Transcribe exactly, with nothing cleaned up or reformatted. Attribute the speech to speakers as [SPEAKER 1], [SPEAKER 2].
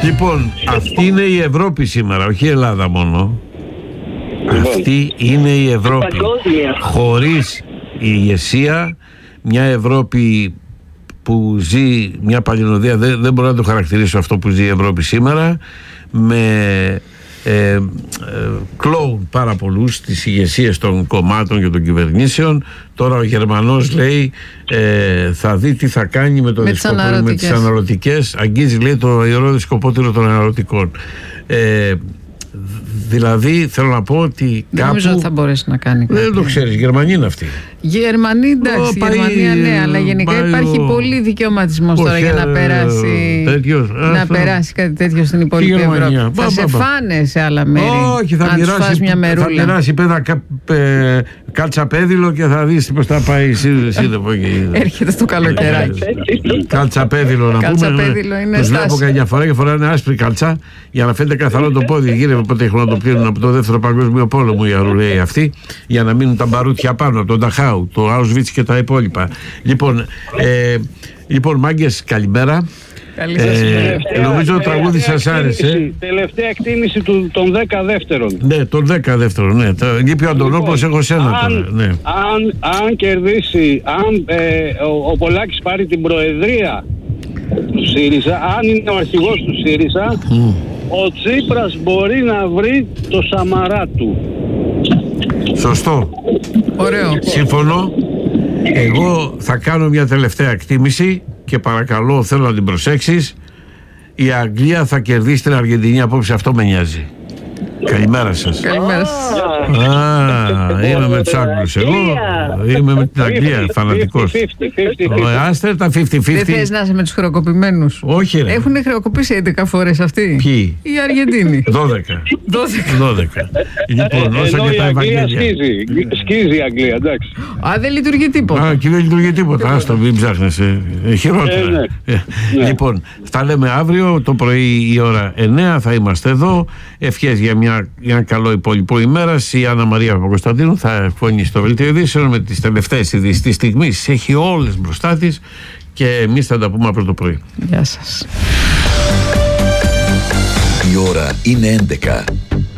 [SPEAKER 1] Λοιπόν, αυτή είναι η Ευρώπη σήμερα, όχι η Ελλάδα μόνο. Αυτή είναι η Ευρώπη. Χωρίς ηγεσία, μια Ευρώπη που ζει, μια παλινοδία, δεν, δεν μπορώ να το χαρακτηρίσω αυτό που ζει η Ευρώπη σήμερα, με ε, ε, κλόουν πάρα πολλούς τις ηγεσίες των κομμάτων και των κυβερνήσεων. Τώρα ο Γερμανός λέει ε, θα δει τι θα κάνει με, το
[SPEAKER 2] με,
[SPEAKER 1] δισκοπο,
[SPEAKER 2] τις
[SPEAKER 1] με τις αναρωτικές. Αγγίζει, λέει, το ιερό δισκοπότηρο των αναρωτικών. Ε, Δηλαδή θέλω να πω ότι
[SPEAKER 2] δεν
[SPEAKER 1] κάπου...
[SPEAKER 2] νομίζω ότι θα μπορέσει να κάνει κάτι.
[SPEAKER 1] Δεν το ξέρεις, Γερμανοί είναι αυτοί.
[SPEAKER 2] Γερμανοί, εντάξει, η Γερμανία ναι, αλλά γενικά πάει υπάρχει ο... πολύ δικαιωματισμός τώρα για να περάσει, τέτοιος, να περάσει κάτι τέτοιο στην υπόλοιπη Ευρώπη. Θα μπα, σε μπα, φάνε σε άλλα μέρη.
[SPEAKER 1] Όχι, θα μοιράσει μια μερούλα. Θα μοιράσει πέδα ε, κάλτσα πέδιλο και θα δεις πώς θα πάει σύντομο.
[SPEAKER 2] Έρχεται στο καλοκαιράκι.
[SPEAKER 1] Κάλτσα πέδιλο να πούμε. Τους βλέπω καμιά φορά και φοράνε άσπρη κάλτσα για να φαίνεται καθαρό το πόδι. Γύρευε πότε έχουν να το πλύνουν από το δεύτερο παγκόσμιο πόλεμο οι αρουραίοι αυτοί, για να μείνουν τα μπαρούτια πάνω, τον Νταχάου, το Auschwitz και τα υπόλοιπα. Λοιπόν, ε, λοιπόν μάγκες, καλημέρα.
[SPEAKER 2] Καλή σας
[SPEAKER 1] ε, νομίζω το τραγούδι σας άρεσε.
[SPEAKER 3] Τελευταία εκτίμηση του, των δέκα δεύτερων.
[SPEAKER 1] Ναι, των δέκα δεύτερων, ναι. Λείπει ο Αντωνόπουλος, έχω σένα τώρα. Ναι.
[SPEAKER 3] Αν, αν κερδίσει, αν ε, ο, ο Πολάκης πάρει την προεδρία του ΣΥΡΙΖΑ, αν είναι ο αρχηγός του ΣΥΡΙΖΑ, mm. ο Τσίπρας μπορεί να βρει το Σαμαρά του.
[SPEAKER 1] Σωστό.
[SPEAKER 2] Ωραίο.
[SPEAKER 1] Συμφωνώ. Εγώ θα κάνω μια τελευταία εκτίμηση και παρακαλώ, θέλω να την προσέξεις. Η Αγγλία θα κερδίσει την Αργεντινή απόψε, αυτό με νοιάζει. Καλημέρα σας.
[SPEAKER 2] Καλημέρα σας.
[SPEAKER 1] Α, είμαι με τους Άγγλους. Εγώ είμαι με την Αγγλία, φανατικός. Άστε τα πενήντα πενήντα.
[SPEAKER 2] Δεν θες να είσαι με τους χρεοκοπημένους?
[SPEAKER 1] Όχι ρε.
[SPEAKER 2] Έχουν χρεοκοπήσει έντεκα φορές αυτοί.
[SPEAKER 1] Ποιοι?
[SPEAKER 2] Η Αργεντίνη.
[SPEAKER 1] δώδεκα. δώδεκα. Λοιπόν, όσο και τα Ευαγγέλια.
[SPEAKER 3] Σκίζει η Αγγλία, εντάξει.
[SPEAKER 2] Α, δεν λειτουργεί τίποτα.
[SPEAKER 1] Α, και δεν λειτουργεί τίποτα. Άστο, μην ψάχνεσαι. Χειρότερα. Λοιπόν, θα λέμε αύριο το πρωί η ώρα εννιά θα είμαστε εδώ. Ευχές για μια, ένα καλό υπόλοιπο ημέρας. Η Άννα Μαρία Παπακοσταντίνου θα εκφωνήσει το δελτίο ειδήσεων με τις τελευταίες ειδήσεις της στιγμής. Έχει όλες μπροστά της και εμείς θα τα πούμε αύριο το πρωί.
[SPEAKER 2] Γεια σας.
[SPEAKER 4] Η ώρα είναι έντεκα.